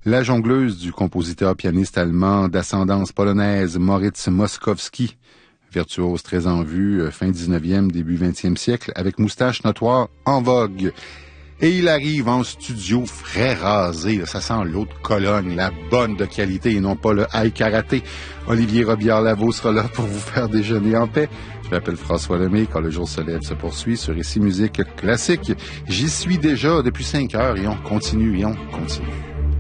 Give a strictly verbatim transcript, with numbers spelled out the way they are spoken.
La jongleuse du compositeur-pianiste allemand d'ascendance polonaise Moritz Moszkowski, virtuose très en vue, fin dix-neuvième, début vingtième siècle, avec moustache notoire en vogue. Et il arrive en studio frais rasé, là, ça sent l'eau de Cologne, la bonne de qualité et non pas le high karaté. Olivier Robillard-Lavaux sera là pour vous faire déjeuner en paix. Je m'appelle François Lemay, quand le jour se lève se poursuit sur Ici Musique Classique. J'y suis déjà depuis cinq heures et on continue et on continue.